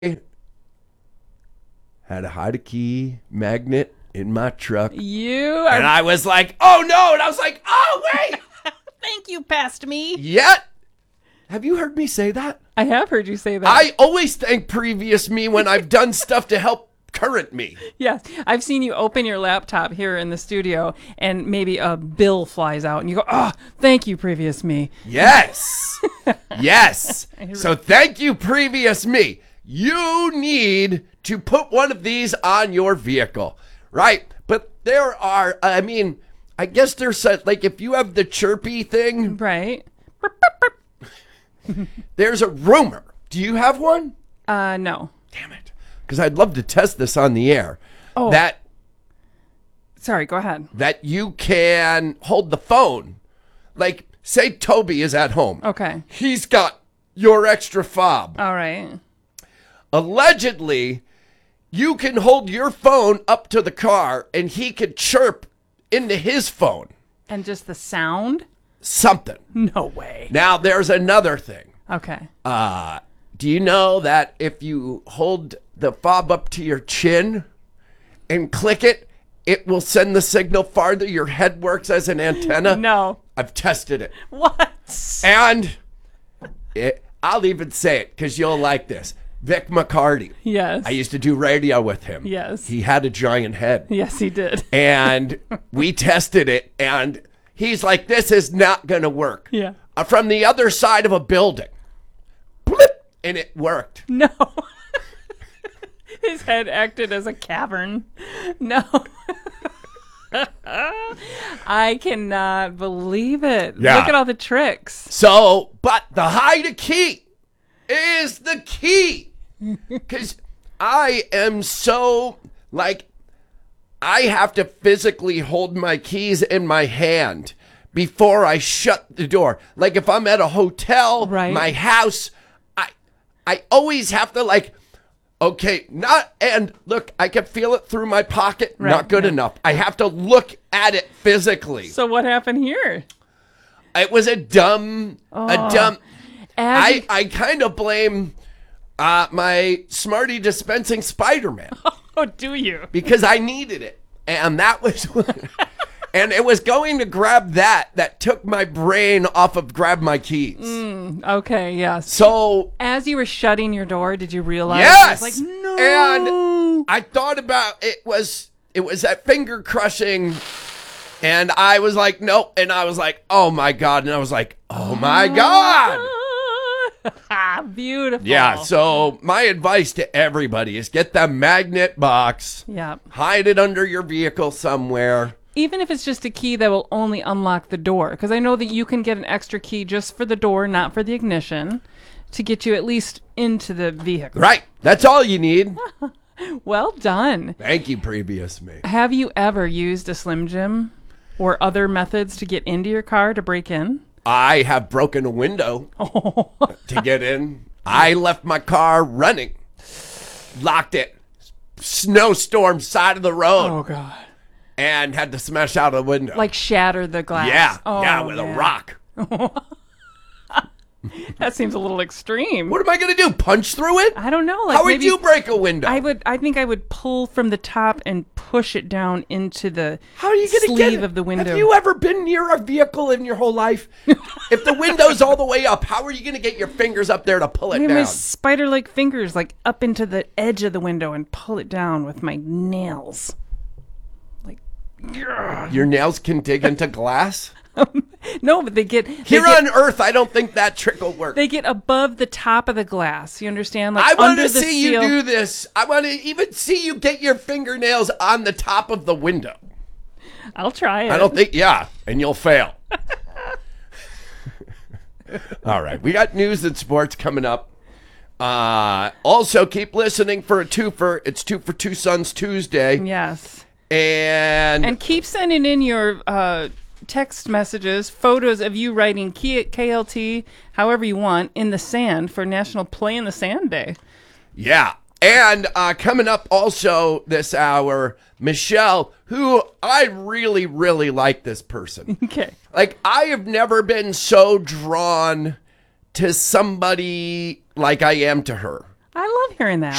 had a hide a key magnet in my truck. And I was like, oh no. And I was like, oh wait. Thank you, past me. Yet. Have you heard me say that? I have heard you say that. I always thank previous me when I've done stuff to help current me. Yes. I've seen you open your laptop here in the studio and maybe a bill flies out and you go, oh, thank you, previous me. Yes. Yes. So thank you, previous me. You need to put one of these on your vehicle, right? But there are, I guess there's like if you have the chirpy thing. Right. There's a rumor. Do you have one? No. Damn it. Because I'd love to test this on the air. Oh. Sorry, go ahead. That you can hold the phone. Like, say Toby is at home. Okay. He's got your extra fob. All right. Allegedly, you can hold your phone up to the car and he could chirp into his phone. And just the sound? Something. No way. Now, there's another thing. Okay. Do you know that if you hold the fob up to your chin and click it, it will send the signal farther? Your head works as an antenna? No. I've tested it. What? And I'll even say it because you'll like this. Vic McCarty. Yes. I used to do radio with him. Yes. He had a giant head. Yes, he did. And we tested it, and he's like, this is not going to work. Yeah. From the other side of a building. Blip, and it worked. No. His head acted as a cavern. No. I cannot believe it. Yeah. Look at all the tricks. So, but the hide a key is the key. Because I am so, I have to physically hold my keys in my hand before I shut the door. Like if I'm at a hotel, right. My house, I always have to okay, look, I can feel it through my pocket. Right, not good yeah. enough. I have to look at it physically. So what happened here? It was a dumb. I kind of blame my Smartie dispensing Spider-Man. Oh, do you? Because I needed it. And that was... and it was going to grab that took my brain off of grab my keys. Okay, yes. So... As you were shutting your door, did you realize? Yes! It was like, no! And I thought about... It was that finger crushing... And I was like, nope. And I was like, oh my God. And I was like, oh my God. Beautiful. Yeah. So my advice to everybody is get the magnet box. Yeah. Hide it under your vehicle somewhere. Even if it's just a key that will only unlock the door. Because I know that you can get an extra key just for the door, not for the ignition, to get you at least into the vehicle. Right. That's all you need. Well done. Thank you, previous me. Have you ever used a Slim Jim or other methods to get into your car to break in? I have broken a window to get in. I left my car running, locked it, snowstorm, side of the road. Oh, God. And had to smash out a window. Like shatter the glass. Yeah, with a rock. That seems a little extreme. What am I going to do? Punch through it? I don't know. How would you break a window? I think I would pull from the top and push it down into the How are you gonna sleeve get of the window. Have you ever been near a vehicle in your whole life? If the window's all the way up, how are you going to get your fingers up there to pull it I have down? my spider-like fingers up into the edge of the window and pull it down with my nails. Your nails can dig into glass? No, but they get... Here on Earth, I don't think that trick will work. They get above the top of the glass. You understand? I want under to the see seal. you do this. I want to even see you get your fingernails on the top of the window. I'll try it. I don't think, and you'll fail. All right, we got news and sports coming up. Also, keep listening for a twofer. It's 2 for 2 Sons Tuesday. Yes. And keep sending in your text messages, photos of you writing KLT, however you want, in the sand for National Play in the Sand Day. Yeah. And coming up also this hour, Michelle, who I really, really like this person. Okay. I have never been so drawn to somebody like I am to her. I love hearing that.